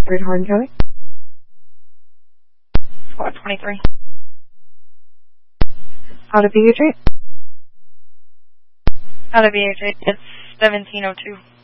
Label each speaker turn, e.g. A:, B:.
A: 3 to Hardin County.
B: Squad 23.
A: Out of BH8.
B: Out of BH8, it's 1702.